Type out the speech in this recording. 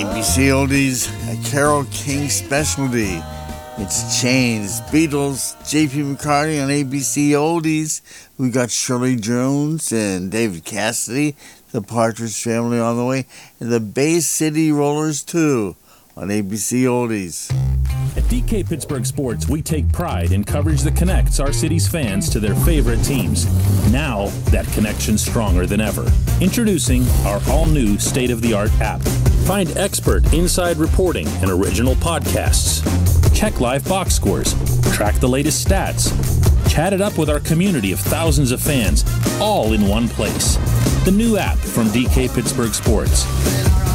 ABC Oldies, a Carole King specialty. It's Chains, Beatles, J.P. McCartney on ABC Oldies. We got Shirley Jones and David Cassidy, the Partridge Family on the way, and the Bay City Rollers too on ABC Oldies. At DK Pittsburgh Sports, we take pride in coverage that connects our city's fans to their favorite teams. Now, that connection's stronger than ever. Introducing our all-new state-of-the-art app. Find expert inside reporting and original podcasts. Check live box scores. Track the latest stats. Chat it up with our community of thousands of fans, all in one place. The new app from DK Pittsburgh Sports.